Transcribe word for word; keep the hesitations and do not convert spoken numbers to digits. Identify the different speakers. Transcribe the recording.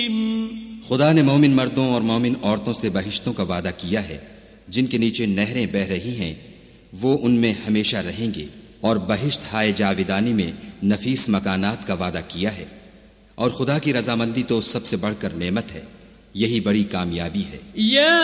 Speaker 1: खुदा ने मोमिन मर्दों और मोमिन औरतों से बहिश्तों का वादा किया है जिनके नीचे नहरें बह रही हैं, वो उनमें हमेशा रहेंगे। और बहिश्त हाय जाविदानी में नफीस मकानात का वादा किया है। और खुदा की रजामंदी तो सबसे बढ़कर नेमत है, यही बड़ी कामयाबी है।